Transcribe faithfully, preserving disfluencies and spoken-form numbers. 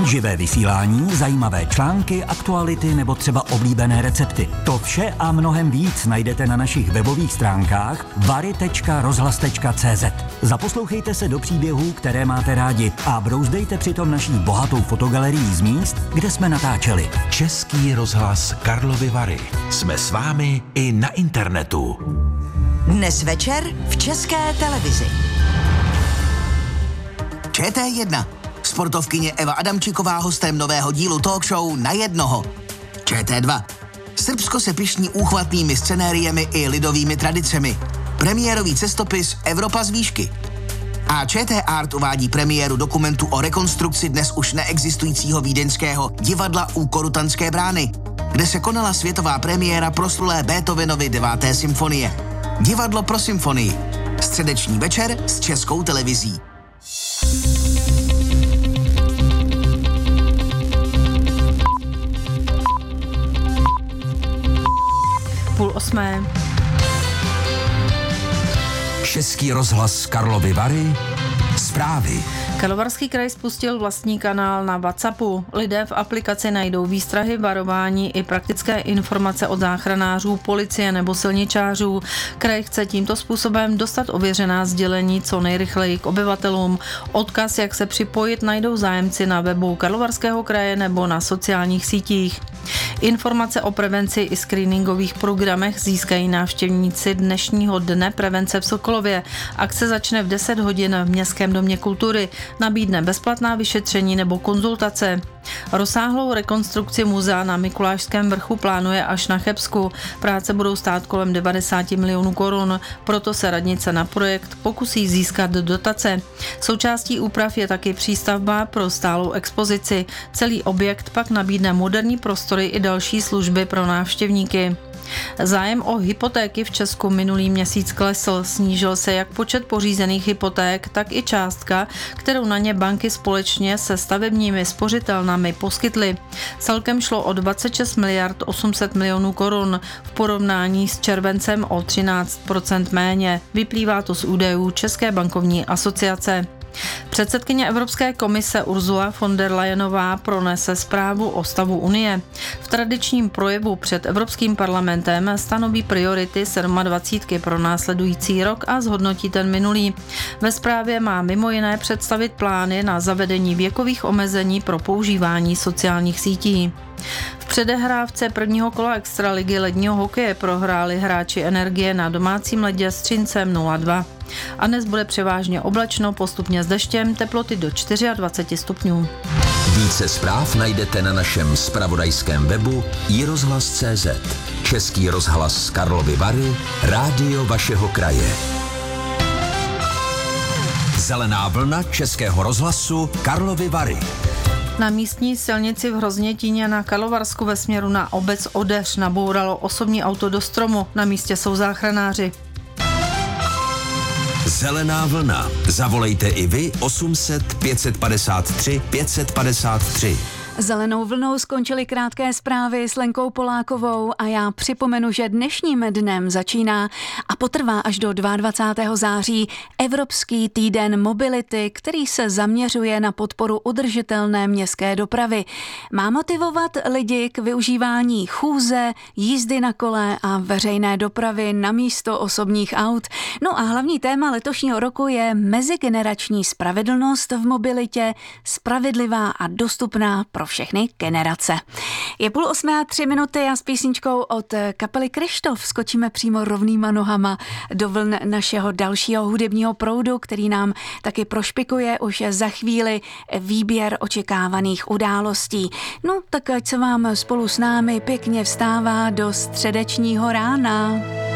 Živé vysílání, zajímavé články, aktuality nebo třeba oblíbené recepty. To vše a mnohem víc najdete na našich webových stránkách vary tečka rozhlas tečka cé zet. Zaposlouchejte se do příběhů, které máte rádi a brouzdejte přitom naší bohatou fotogalerií z míst, kde jsme natáčeli. Český rozhlas Karlovy Vary. Jsme s vámi i na internetu. Dnes večer v České televizi. Č T jedna. Sportovkyně Eva Adamčiková hostem nového dílu talk show Na jednoho. Č T dva. Srbsko se pyšní úchvatnými scenériemi i lidovými tradicemi. Premiérový cestopis Evropa z výšky. A Č T Art uvádí premiéru dokumentu o rekonstrukci dnes už neexistujícího vídeňského divadla u Korutanské brány, kde se konala světová premiéra proslulé Beethovenovy deváté symfonie. Divadlo pro symfonii. Středeční večer s Českou televizí. Půl osmé. Český rozhlas Karlovy Vary. Zprávy. Karlovarský kraj spustil vlastní kanál na WhatsAppu. Lidé v aplikaci najdou výstrahy, varování i praktické informace od záchranářů, policie nebo silničářů. Kraj chce tímto způsobem dostat ověřená sdělení co nejrychleji k obyvatelům. Odkaz, jak se připojit, najdou zájemci na webu Karlovarského kraje nebo na sociálních sítích. Informace o prevenci i screeningových programech získají návštěvníci dnešního dne prevence v Sokolově. Akce začne v deset hodin v Městském domě kultury. Nabídne bezplatná vyšetření nebo konzultace. Rozsáhlou rekonstrukci muzea na Mikulášském vrchu plánuje až na Chebsku. Práce budou stát kolem devadesát milionů korun, proto se radnice na projekt pokusí získat dotace. Součástí úprav je taky přístavba pro stálou expozici. Celý objekt pak nabídne moderní prostory i další služby pro návštěvníky. Zájem o hypotéky v Česku minulý měsíc klesl, snížil se jak počet pořízených hypoték, tak i částka, kterou na ně banky společně se stavebními spořitelnami poskytly. Celkem šlo o dvacet šest miliard osm set milionů korun, v porovnání s červencem o třináct procent méně. Vyplývá to z údajů České bankovní asociace. Předsedkyně Evropské komise Ursula von der Leyenová pronese zprávu o stavu Unie. V tradičním projevu před Evropským parlamentem stanoví priority dvacítky pro následující rok a zhodnotí ten minulý. Ve zprávě má mimo jiné představit plány na zavedení věkových omezení pro používání sociálních sítí. V předehrávce prvního kola extraligy ledního hokeje prohráli hráči Energie na domácím ledě s Třincem nula dva. A dnes bude převážně oblačno, postupně s deštěm, teploty do dvacet čtyři stupňů. Více zpráv najdete na našem zpravodajském webu i rozhlas tečka cé zet. Český rozhlas Karlovy Vary, rádio vašeho kraje. Zelená vlna Českého rozhlasu Karlovy Vary. Na místní silnici v Hroznětíně na Karlovarsku ve směru na obec Odeř nabouralo osobní auto do stromu. Na místě jsou záchranáři. Zelená vlna. Zavolejte i vy osm set pět padesát tři pět padesát tři. Zelenou vlnou skončily krátké zprávy s Lenkou Polákovou a já připomenu, že dnešním dnem začíná a potrvá až do dvacátého druhého září Evropský týden mobility, který se zaměřuje na podporu udržitelné městské dopravy. Má motivovat lidi k využívání chůze, jízdy na kole a veřejné dopravy na místo osobních aut. No a hlavní téma letošního roku je mezigenerační spravedlnost v mobilitě, spravedlivá a dostupná pro všechny generace. Je půl osmé a tři minuty a s písničkou od kapely Kryštof skočíme přímo rovnýma nohama do vln našeho dalšího hudebního proudu, který nám taky prošpikuje už za chvíli výběr očekávaných událostí. No, tak ať se vám spolu s námi pěkně vstává do středečního rána.